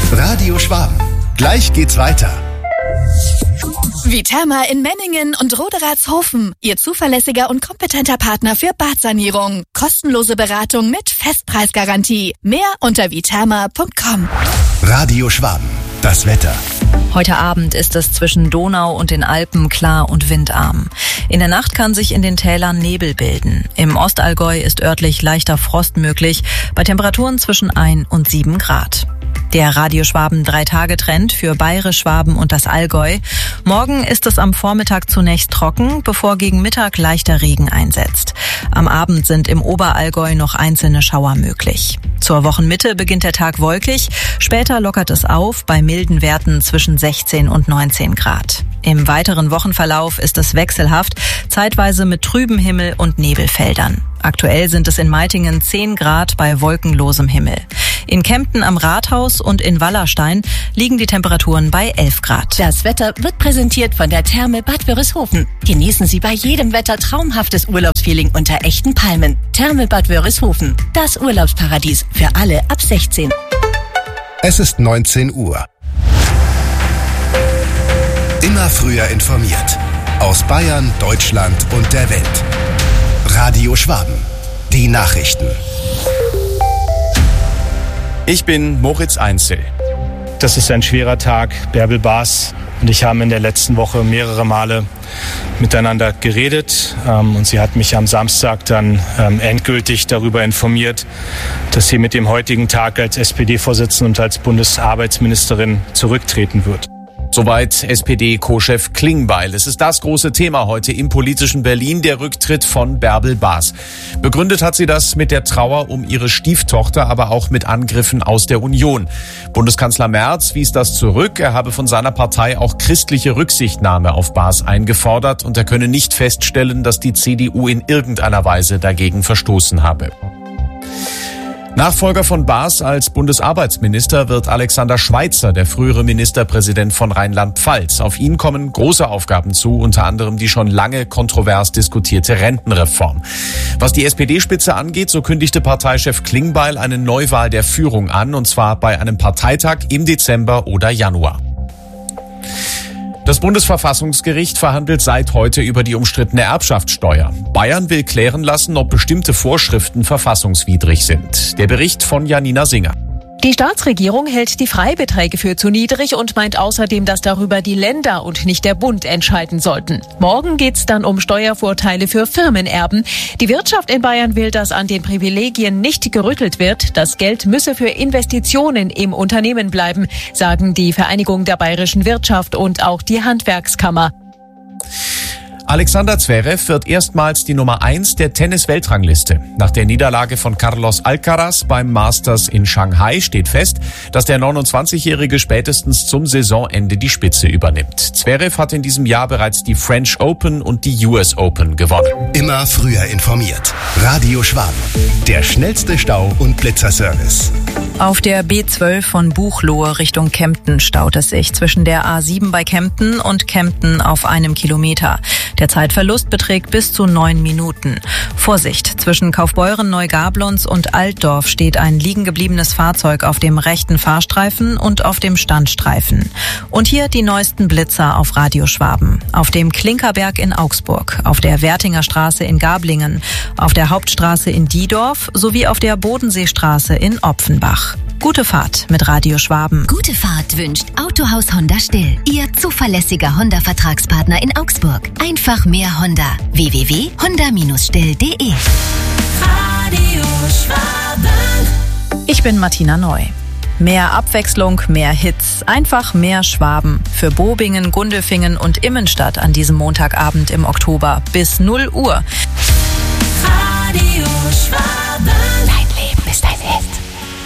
Radio Schwaben. Gleich geht's weiter. Viterma in Menningen und Roderatshofen. Ihr zuverlässiger und kompetenter Partner für Badsanierung. Kostenlose Beratung mit Festpreisgarantie. Mehr unter viterma.com. Radio Schwaben. Das Wetter. Heute Abend ist es zwischen Donau und den Alpen klar und windarm. In der Nacht kann sich in den Tälern Nebel bilden. Im Ostallgäu ist örtlich leichter Frost möglich, bei Temperaturen zwischen 1 und 7 Grad. Der Radio Schwaben 3-Tage-Trend für Bayerisch Schwaben und das Allgäu. Morgen ist es am Vormittag zunächst trocken, bevor gegen Mittag leichter Regen einsetzt. Am Abend sind im Oberallgäu noch einzelne Schauer möglich. Zur Wochenmitte beginnt der Tag wolkig, später lockert es auf bei milden Werten zwischen 16 und 19 Grad. Im weiteren Wochenverlauf ist es wechselhaft, zeitweise mit trübem Himmel und Nebelfeldern. Aktuell sind es in Meitingen 10 Grad bei wolkenlosem Himmel. In Kempten am Rathaus und in Wallerstein liegen die Temperaturen bei 11 Grad. Das Wetter wird präsentiert von der Therme Bad Wörishofen. Genießen Sie bei jedem Wetter traumhaftes Urlaubsfeeling unter echten Palmen. Therme Bad Wörishofen. Das Urlaubsparadies für alle ab 16. Es ist 19 Uhr. Immer früher informiert. Aus Bayern, Deutschland und der Welt. Radio Schwaben. Die Nachrichten. Ich bin Moritz Einzel. Das ist ein schwerer Tag. Bärbel Baas und ich haben in der letzten Woche mehrere Male miteinander geredet. Und sie hat mich am Samstag dann endgültig darüber informiert, dass sie mit dem heutigen Tag als SPD-Vorsitzende und als Bundesarbeitsministerin zurücktreten wird. Soweit SPD-Co-Chef Klingbeil. Es ist das große Thema heute im politischen Berlin, der Rücktritt von Bärbel Baas. Begründet hat sie das mit der Trauer um ihre Stieftochter, aber auch mit Angriffen aus der Union. Bundeskanzler Merz wies das zurück. Er habe von seiner Partei auch christliche Rücksichtnahme auf Baas eingefordert und er könne nicht feststellen, dass die CDU in irgendeiner Weise dagegen verstoßen habe. Nachfolger von Baas als Bundesarbeitsminister wird Alexander Schweitzer, der frühere Ministerpräsident von Rheinland-Pfalz. Auf ihn kommen große Aufgaben zu, unter anderem die schon lange kontrovers diskutierte Rentenreform. Was die SPD-Spitze angeht, so kündigte Parteichef Klingbeil eine Neuwahl der Führung an, und zwar bei einem Parteitag im Dezember oder Januar. Das Bundesverfassungsgericht verhandelt seit heute über die umstrittene Erbschaftssteuer. Bayern will klären lassen, ob bestimmte Vorschriften verfassungswidrig sind. Der Bericht von Janina Singer. Die Staatsregierung hält die Freibeträge für zu niedrig und meint außerdem, dass darüber die Länder und nicht der Bund entscheiden sollten. Morgen geht's dann um Steuervorteile für Firmenerben. Die Wirtschaft in Bayern will, dass an den Privilegien nicht gerüttelt wird. Das Geld müsse für Investitionen im Unternehmen bleiben, sagen die Vereinigung der bayerischen Wirtschaft und auch die Handwerkskammer. Alexander Zverev wird erstmals die Nummer 1 der Tennis-Weltrangliste. Nach der Niederlage von Carlos Alcaraz beim Masters in Shanghai steht fest, dass der 29-Jährige spätestens zum Saisonende die Spitze übernimmt. Zverev hat in diesem Jahr bereits die French Open und die US Open gewonnen. Immer früher informiert. Radio Schwaben. Der schnellste Stau- und Blitzerservice. Auf der B12 von Buchloe Richtung Kempten staut es sich zwischen der A7 bei Kempten und Kempten auf 1 Kilometer. Der Zeitverlust beträgt bis zu 9 Minuten. Vorsicht, zwischen Kaufbeuren, Neugablons und Altdorf steht ein liegengebliebenes Fahrzeug auf dem rechten Fahrstreifen und auf dem Standstreifen. Und hier die neuesten Blitzer auf Radio Schwaben. Auf dem Klinkerberg in Augsburg, auf der Wertinger Straße in Gablingen, auf der Hauptstraße in Diedorf sowie auf der Bodenseestraße in Opfenbach. Gute Fahrt mit Radio Schwaben. Gute Fahrt wünscht Autohaus Honda Still. Ihr zuverlässiger Honda-Vertragspartner in Augsburg. Einfach mehr Honda. www.honda-still.de. Radio Schwaben. Ich bin Martina Neu. Mehr Abwechslung, mehr Hits, einfach mehr Schwaben. Für Bobingen, Gundelfingen und Immenstadt an diesem Montagabend im Oktober bis 0 Uhr. Radio Schwaben. Dein Leben ist ein Hit.